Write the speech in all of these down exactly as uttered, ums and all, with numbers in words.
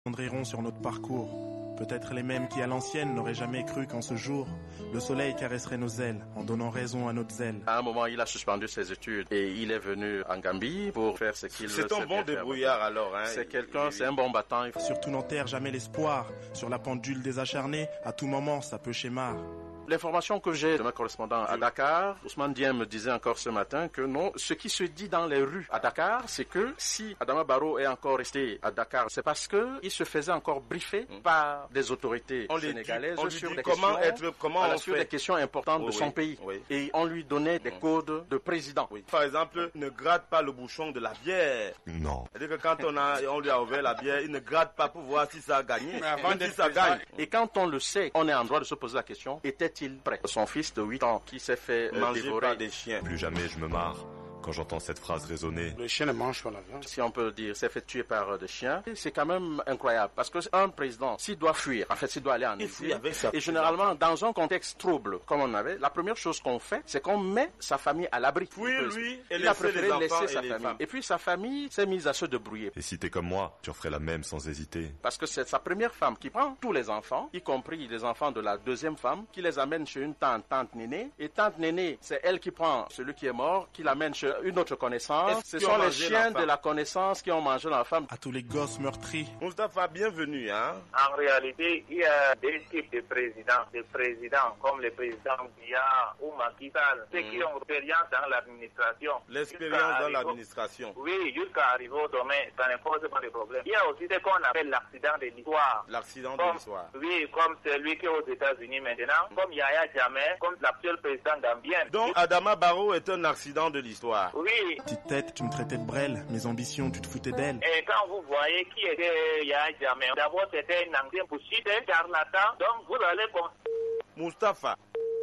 riront sur notre parcours. Peut-être les mêmes qui à l'ancienne n'auraient jamais cru qu'en ce jour, le soleil caresserait nos ailes en donnant raison à notre zèle. À un moment, il a suspendu ses études et il est venu en Gambie pour faire ce qu'il C'est un bon débrouillard alors. Hein. C'est quelqu'un, c'est un bon battant. Surtout n'enterre jamais l'espoir. Sur la pendule des acharnés, à tout moment, ça peut schémar. L'information que j'ai de mes correspondants à Dakar, Ousmane Dieng me disait encore ce matin que non, ce qui se dit dans les rues à Dakar, c'est que si Adama Barrow est encore resté à Dakar, c'est parce que il se faisait encore briefer mmh. par des autorités on sénégalaises dit, on sur, dit des, comment questions, être, comment voilà, on sur fait. des questions importantes oui, de son oui, pays. Oui. Et on lui donnait des mmh. codes de président. Oui. Par exemple, ne gratte pas le bouchon de la bière. Non. C'est-à-dire que quand on, a, on lui a ouvert la bière, il ne gratte pas pour voir si ça a gagné. Mais avant si ça gagne. Et quand on le sait, on est en droit de se poser la question, était-il prêt? Son fils de huit ans qui s'est fait manger dévorer par des chiens. Plus jamais je me marre quand j'entends cette phrase résonner. Le chien ne mange pas la viande. Si on peut dire, s'est fait tuer par des chiens, c'est quand même incroyable. Parce que un président, s'il doit fuir, en fait, s'il doit aller en exil, et généralement, dans un contexte trouble, comme on avait, la première chose qu'on fait, c'est qu'on met sa famille à l'abri. Fuir, lui, et il a préféré les laisser et sa les famille. femmes. Et puis, sa famille s'est mise à se débrouiller. Et si t'es comme moi, tu referais la même sans hésiter. Parce que c'est sa première femme qui prend tous les enfants, y compris les enfants de la deuxième femme, qui les amène chez une tante, tante Néné. Et tante Néné, c'est elle qui prend celui qui est mort, qui l'amène chez une autre connaissance. Ce sont les chiens de la connaissance qui ont mangé la femme. À tous les gosses meurtris. Moustapha, bienvenue. Hein? En réalité, il y a des types de présidents. Des présidents comme le président Biya ou Macky Sall. Ceux mmh. qui ont l'expérience dans l'administration. L'expérience dans l'administration. Oui, jusqu'à arriver au domaine, ça ne pose pas de problème. Il y a aussi ce qu'on appelle l'accident de l'histoire. L'accident comme, de l'histoire. Oui, comme celui qui est aux États-Unis maintenant, mmh. comme Yahya Jammeh, comme l'actuel président gambien. Donc, Adama Barrow est un accident de l'histoire. Oui. Tête, tu me traitais de brêle, mes ambitions, tu te foutais d'elle. Et quand vous voyez qui était Yahya Jammeh, d'abord c'était un ancien bouchite, un charlatan, donc vous allez... Moustapha.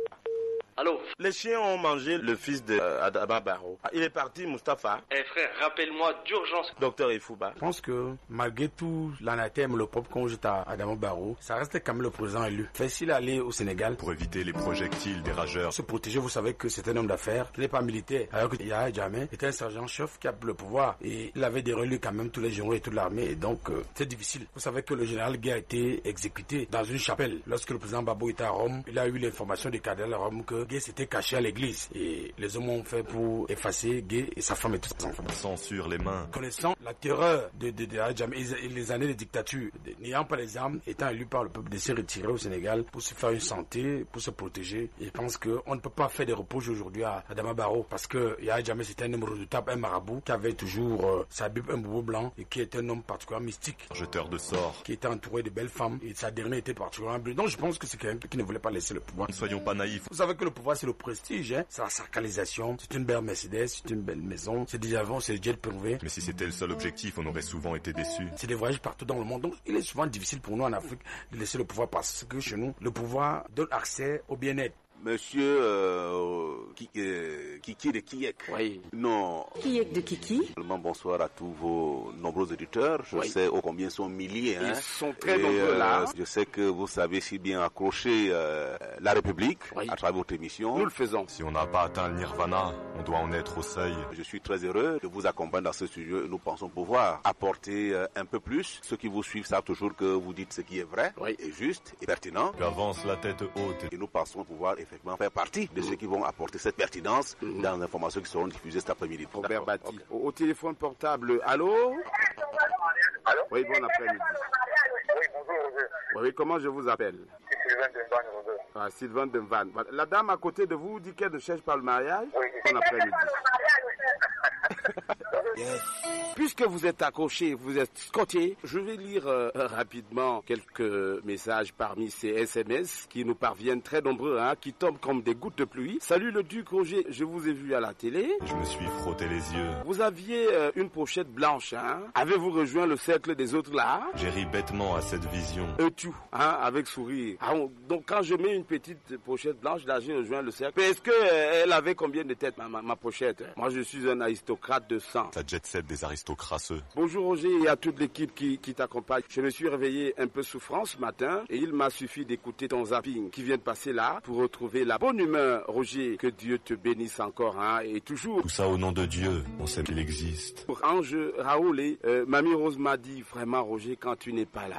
Allô? Les chiens ont mangé le fils de euh, Adama Barrow. Il est parti, Moustapha. Eh frère, rappelle-moi d'urgence. Docteur Ifouba. Je pense que malgré tout l'anathème, le propre qu'on jette à Adama Barrow, ça reste quand même le président élu. Facile aller au Sénégal. Pour éviter les projectiles des rageurs. Se protéger, vous savez que c'est un homme d'affaires, qui n'est pas militaire. Alors que Yahya Jammeh était un sergent-chef qui a le pouvoir. Et il avait déroulé quand même tous les généraux et toute l'armée. Et donc, euh, c'est difficile. Vous savez que le général Gué a été exécuté dans une chapelle. Lorsque le président Gbagbo était à Rome, il a eu l'information du cardinal à Rome que Gué s'était caché à l'église. Et les hommes ont fait pour effacer Gué et sa femme et tous ses enfants. Sang sur les mains. Connaissant la terreur de, de, de Yahya Jammeh et les années de dictature, n'ayant pas les armes, étant élu par le peuple, de se retirer au Sénégal pour se faire une santé, pour se protéger. Et je pense qu'on ne peut pas faire des reproches aujourd'hui à Adama Barrow parce que Yahya Jammeh c'était un homme redoutable, un marabout qui avait toujours euh, sa bible, un boubou blanc et qui était un homme particulièrement mystique. Jeteur de sorts. Qui était entouré de belles femmes et sa dernière était particulièrement bleue. Donc je pense que c'est quelqu'un qui ne voulait pas laisser le pouvoir. Ne soyons pas naïfs. Vous savez que le pouvoir c'est le prestige, hein? C'est la sacralisation, c'est une belle Mercedes, c'est une belle maison, c'est des avions, c'est des jets privés. Mais si c'était le seul objectif, on aurait souvent été déçus. C'est des voyages partout dans le monde. Donc il est souvent difficile pour nous en Afrique de laisser le pouvoir parce que chez nous, le pouvoir donne accès au bien-être. Monsieur euh, Kiki euh, de Kiyek. Oui. Non. Kiyek de Kiki. Bonsoir à tous vos nombreux auditeurs. Je oui. sais ô combien sont milliers. Hein. Ils sont très Et, nombreux là. Euh, je sais que vous savez si bien accrocher euh, la République oui. à travers votre émission. Nous le faisons. Si on n'a pas atteint le nirvana, on doit en être au seuil. Je suis très heureux de vous accompagner dans ce sujet. Nous pensons pouvoir apporter euh, un peu plus. Ceux qui vous suivent savent toujours que vous dites ce qui est vrai, oui. et juste et pertinent. Qu'avance la tête haute. Et nous pensons pouvoir effectivement faire partie de ceux qui vont apporter cette pertinence mmh. dans les informations qui seront diffusées cet après-midi. Robert Bati. Okay. Au, au téléphone portable, allô? Allô? Oui, bon après-midi. Oui, bonjour. Oui, comment je vous appelle? Sylvain Demvan. Ah, Sylvain Demvan. La dame à côté de vous dit qu'elle ne cherche pas le mariage? Oui. Bon après-midi. Yes. Puisque vous êtes accroché, vous êtes scotché, je vais lire euh, rapidement quelques messages parmi ces S M S qui nous parviennent très nombreux, hein, qui tombent comme des gouttes de pluie. Salut le duc Roger, je vous ai vu à la télé. Je me suis frotté les yeux. Vous aviez euh, une pochette blanche, hein. Avez-vous rejoint le cercle des autres là? J'ai ri bêtement à cette vision. Et tout, hein, avec sourire. Ah, on, donc quand je mets une petite pochette blanche, là j'ai rejoint le cercle. Mais est-ce que euh, elle avait combien de têtes ma, ma, ma pochette? Moi je suis un aristocrate de sang. Ça jet set des aristocrasseux. Bonjour Roger et à toute l'équipe qui, qui t'accompagne. Je me suis réveillé un peu souffrant ce matin et il m'a suffi d'écouter ton zapping qui vient de passer là pour retrouver la bonne humeur. Roger, que Dieu te bénisse encore hein, et toujours. Tout ça au nom de Dieu, on sait qu'il existe. Pour Ange Raoul et euh, Mamie Rose m'a dit vraiment Roger quand tu n'es pas là.